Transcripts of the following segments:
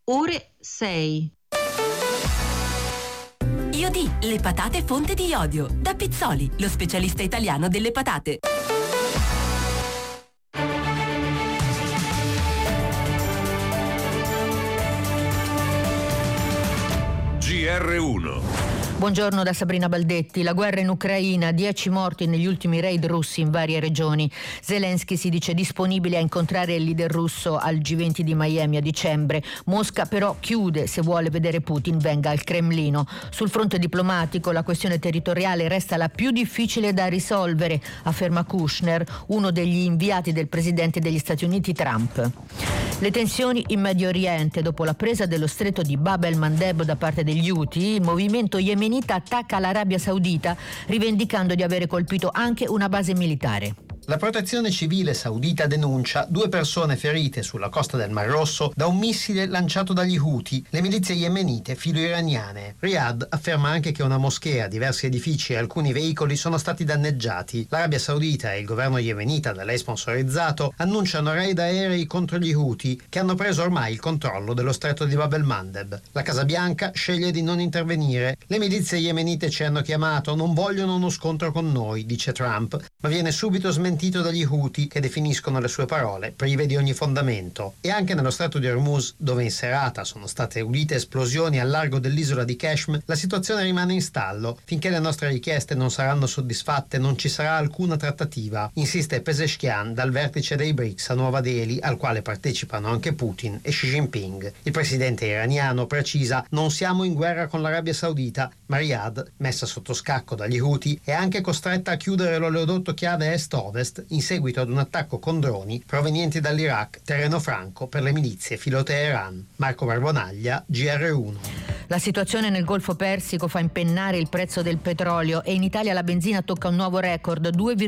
ore 6. Iodi, le patate fonte di iodio. Da Pizzoli, lo specialista italiano delle patate. GR1. Buongiorno da Sabrina Baldetti. La guerra in Ucraina, 10 morti negli ultimi raid russi in varie regioni. Zelensky si dice disponibile a incontrare il leader russo al G20 di Miami a dicembre. Mosca però chiude, se vuole vedere Putin venga al Cremlino. Sul fronte diplomatico la questione territoriale resta la più difficile da risolvere, afferma Kushner, uno degli inviati del presidente degli Stati Uniti Trump. Le tensioni in Medio Oriente. Dopo la presa dello stretto di Bab el-Mandeb da parte degli Houthi, il movimento yemenita attacca l'Arabia Saudita, rivendicando di avere colpito anche una base militare. La protezione civile saudita denuncia 2 persone ferite sulla costa del Mar Rosso da un missile lanciato dagli Houthi, le milizie yemenite filo-iraniane. Riyadh afferma anche che una moschea, diversi edifici e alcuni veicoli sono stati danneggiati. L'Arabia Saudita e il governo yemenita da lei sponsorizzato annunciano raid aerei contro gli Houthi, che hanno preso ormai il controllo dello stretto di Bab el-Mandeb. La Casa Bianca sceglie di non intervenire. Le milizie yemenite ci hanno chiamato, non vogliono uno scontro con noi, dice Trump, ma viene subito smentito dagli Houthi, che definiscono le sue parole prive di ogni fondamento. E anche nello stretto di Hormuz, dove in serata sono state udite esplosioni al largo dell'isola di Qeshm, la situazione rimane in stallo. Finché le nostre richieste non saranno soddisfatte non ci sarà alcuna trattativa, insiste Pezeshkian dal vertice dei BRICS a Nuova Delhi, al quale partecipano anche Putin e Xi Jinping. Il presidente iraniano precisa: non siamo in guerra con l'Arabia Saudita, ma Riyadh, messa sotto scacco dagli Houthi, è anche costretta a chiudere l'oleodotto chiave est-ovest in seguito ad un attacco con droni provenienti dall'Iraq, terreno franco per le milizie filo-Teheran. Marco Barbonaglia, GR1. La situazione nel Golfo Persico fa impennare il prezzo del petrolio e in Italia la benzina tocca un nuovo record,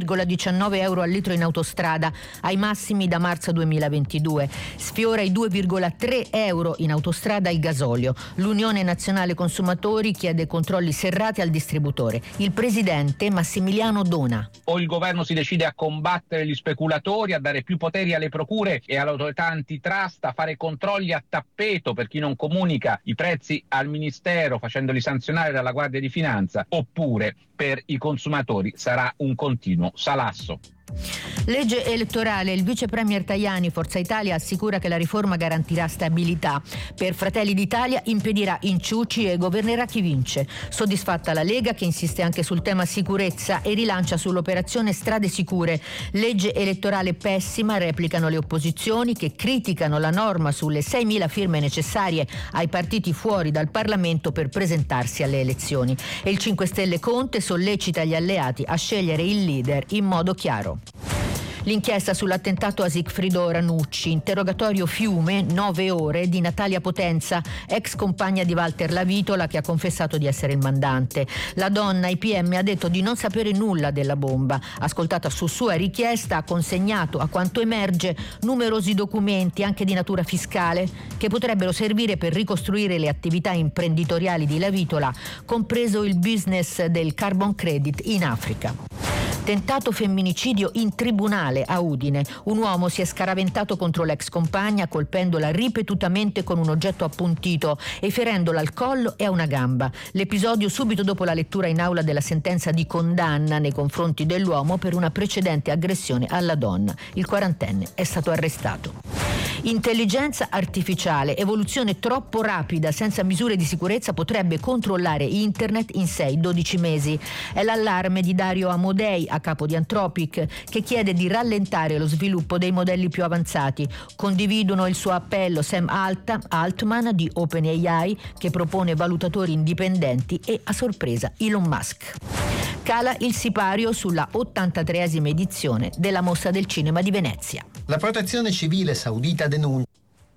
2,19 euro al litro in autostrada, ai massimi da marzo 2022. Sfiora i 2,3 euro in autostrada il gasolio. L'Unione Nazionale Consumatori chiede controlli serrati al distributore. Il presidente Massimiliano Dona. O il governo si decide a combattere gli speculatori, a dare più poteri alle procure e all'autorità antitrust, a fare controlli a tappeto per chi non comunica i prezzi al Ministero facendoli sanzionare dalla Guardia di Finanza, oppure per i consumatori sarà un continuo salasso. Legge elettorale. Il vice premier Tajani, Forza Italia, assicura che la riforma garantirà stabilità. Per Fratelli d'Italia impedirà inciuci e governerà chi vince. Soddisfatta la Lega, che insiste anche sul tema sicurezza e rilancia sull'operazione Strade Sicure. Legge elettorale pessima, replicano le opposizioni, che criticano la norma sulle 6.000 firme necessarie ai partiti fuori dal Parlamento per presentarsi alle elezioni. E il 5 Stelle Conte sollecita gli alleati a scegliere il leader in modo chiaro. L'inchiesta sull'attentato a Sigfrido Ranucci, interrogatorio Fiume, 9 ore, di Natalia Potenza, ex compagna di Walter Lavitola, che ha confessato di essere il mandante. La donna ai PM ha detto di non sapere nulla della bomba. Ascoltata su sua richiesta, ha consegnato, a quanto emerge, numerosi documenti, anche di natura fiscale, che potrebbero servire per ricostruire le attività imprenditoriali di Lavitola, compreso il business del carbon credit in Africa. Tentato femminicidio in tribunale a Udine. Un uomo si è scaraventato contro l'ex compagna colpendola ripetutamente con un oggetto appuntito e ferendola al collo e a una gamba. L'episodio subito dopo la lettura in aula della sentenza di condanna nei confronti dell'uomo per una precedente aggressione alla donna. Il 40enne è stato arrestato. Intelligenza artificiale, evoluzione troppo rapida senza misure di sicurezza potrebbe controllare internet in 6-12 mesi. È l'allarme di Dario Amodei, a capo di Anthropic, che chiede di rallentare lo sviluppo dei modelli più avanzati. Condividono il suo appello Sam Altman di OpenAI, che propone valutatori indipendenti, e a sorpresa Elon Musk. Cala il sipario sulla 83esima edizione della Mostra del Cinema di Venezia. La protezione civile saudita denuncia.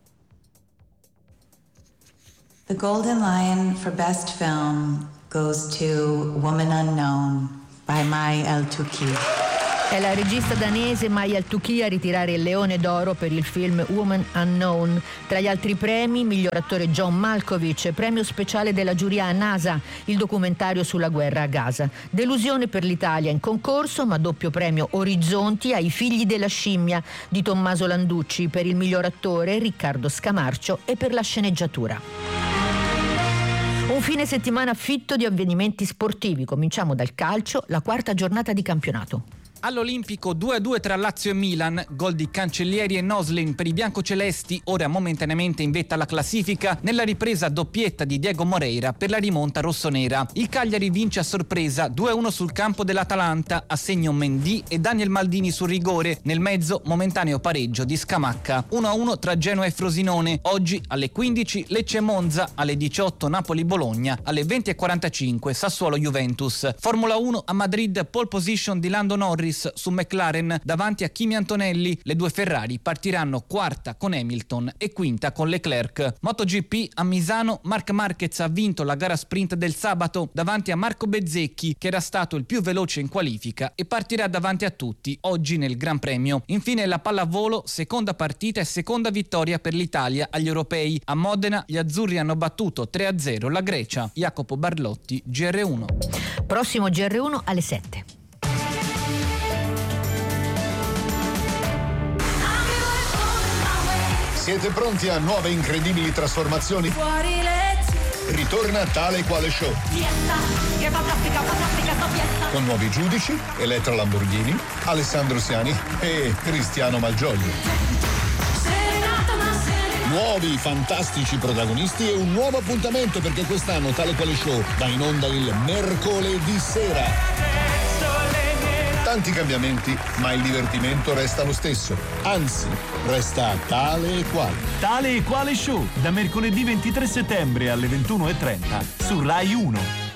The Golden Lion for Best Film goes to Woman Unknown by Mai El-Touki. È la regista danese Maya Al-Tuki a ritirare il Leone d'Oro per il film Woman Unknown. Tra gli altri premi, miglior attore John Malkovich, premio speciale della giuria a NASA, il documentario sulla guerra a Gaza. Delusione per l'Italia in concorso, ma doppio premio Orizzonti ai Figli della scimmia di Tommaso Landucci per il miglior attore, Riccardo Scamarcio, e per la sceneggiatura. Un fine settimana fitto di avvenimenti sportivi. Cominciamo dal calcio, la quarta giornata di campionato. All'Olimpico 2-2 tra Lazio e Milan, gol di Cancellieri e Noslin per i biancocelesti, ora momentaneamente in vetta alla classifica, nella ripresa doppietta di Diego Moreira per la rimonta rossonera. Il Cagliari vince a sorpresa 2-1 sul campo dell'Atalanta, a segno Mendy e Daniel Maldini sul rigore, nel mezzo momentaneo pareggio di Scamacca. 1-1 tra Genoa e Frosinone, oggi alle 15 Lecce-Monza, alle 18 Napoli-Bologna, alle 20:45 Sassuolo-Juventus. Formula 1 a Madrid, pole position di Lando Norris su McLaren davanti a Kimi Antonelli. Le due Ferrari partiranno quarta con Hamilton e quinta con Leclerc. MotoGP a Misano, Marc Marquez ha vinto la gara sprint del sabato davanti a Marco Bezzecchi, che era stato il più veloce in qualifica e partirà davanti a tutti oggi nel Gran Premio. Infine la pallavolo, seconda partita e seconda vittoria per l'Italia agli europei. A Modena gli azzurri hanno battuto 3-0 la Grecia. Jacopo Barlotti, GR1. Prossimo GR1 alle 7. Siete pronti a nuove incredibili trasformazioni? Fuori lezioni. Ritorna Tale e Quale Show. Fiesta, che fantastica sta fiesta. Con nuovi giudici, Elettra Lamborghini, Alessandro Siani e Cristiano Malgioglio. Serenata ma serenata. Nuovi fantastici protagonisti e un nuovo appuntamento, perché quest'anno Tale e Quale Show va in onda il mercoledì sera. Tanti cambiamenti, ma il divertimento resta lo stesso. Anzi, resta tale e quale. Tale e Quale Show, da mercoledì 23 settembre alle 21:30 su Rai 1.